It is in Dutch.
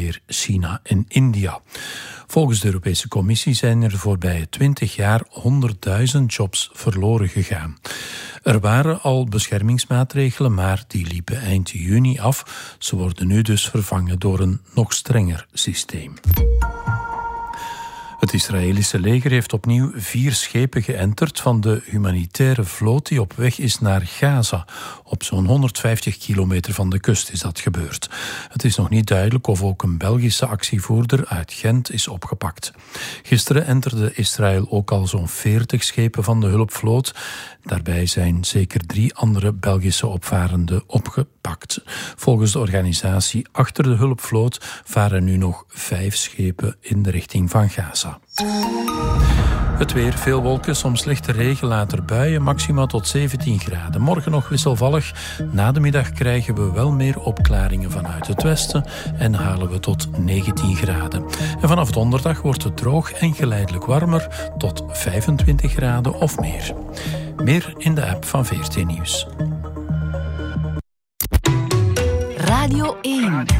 weer China en India. Volgens de Europese Commissie zijn er de voorbije 20 jaar 100.000 jobs verloren gegaan. Er waren al beschermingsmaatregelen, maar die liepen eind juni af. Ze worden nu dus vervangen door een nog strenger systeem. Het Israëlische leger heeft opnieuw 4 schepen geënterd van de humanitaire vloot die op weg is naar Gaza. Op zo'n 150 kilometer van de kust is dat gebeurd. Het is nog niet duidelijk of ook een Belgische actievoerder uit Gent is opgepakt. Gisteren enterde Israël ook al zo'n 40 schepen van de hulpvloot. Daarbij zijn zeker 3 andere Belgische opvarenden opgepakt. Volgens de organisatie achter de hulpvloot varen nu nog 5 schepen in de richting van Gaza. Het weer, veel wolken, soms lichte regen, later buien, maxima tot 17 graden. Morgen nog wisselvallig. Na de middag krijgen we wel meer opklaringen vanuit het westen en halen we tot 19 graden. En vanaf donderdag wordt het droog en geleidelijk warmer tot 25 graden of meer. Meer in de app van VRT Nieuws. Radio 1